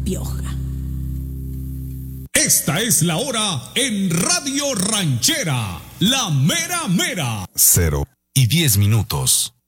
pioja. Esta es la hora en Radio Ranchera, la mera mera. 0:10.